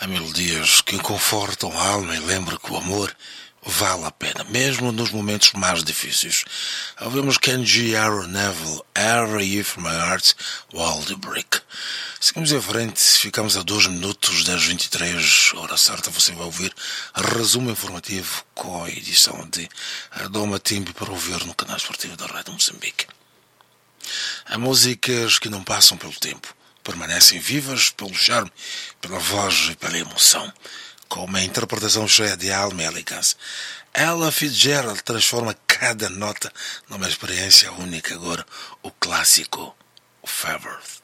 Há melodias que confortam a alma e lembram que o amor vale a pena, mesmo nos momentos mais difíceis. Ouvimos Kenji, Aaron Neville, Every Year for My Heart, Wild Brick. Seguimos em frente, ficamos a 2 minutos das 23, hora certa, você vai ouvir resumo informativo com a edição de Doma Timbi para ouvir no canal esportivo da Rádio Moçambique. Há músicas que não passam pelo tempo, permanecem vivas pelo charme, pela voz e pela emoção, com uma interpretação cheia de alma e elegância. Ella Fitzgerald transforma cada nota numa experiência única. Agora, o clássico, o Favorite.